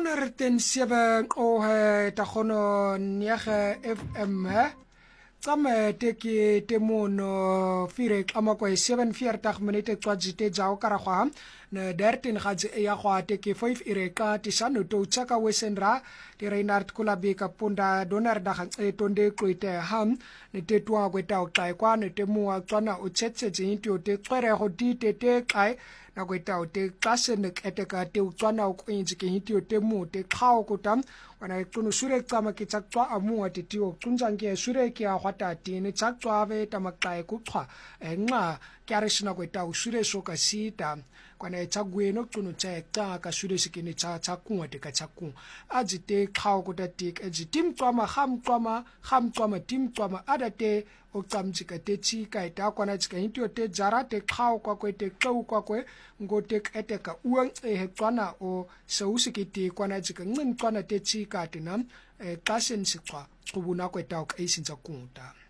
107 tagono niage FM tsame teke temono fire amakwa 7:40 minute tswajite jao karagwa ne 13 gadze ya gwa teke 5 ireka tisano to tsaka wesenra di Reinhard Kulabeka punda donar da gantse tonde kloite ham ne tetwa kweta o kai kwa ne temua tswana o tsetse tsinti o te tswere go ditete kai na kweta o te klase ne eteka te tswana o kwinzi ke hiti o te mu te khao kutam wana tunu sure tsama ke tsatswa amu ati tio tsunjange sure ke a gwata tine tsatswa ve tamakai kutswa enqa kyarishina kweta o sure soka sita kwana tsagweno tunu tsa ka sure sikini tsa kunwa te ka tsaku ajite khao kutatik ejitim tsama ham tsama tim tsama adate o tsamjika te tsika ita kwana tsika hintio te jara te khao kwa kwe te kau kwa kwe ngote eteka uang tswana o seusikiti kwana tsika ngin tswana te tsika tina kasen sikwa kubuna kweta o kaisin tsakunta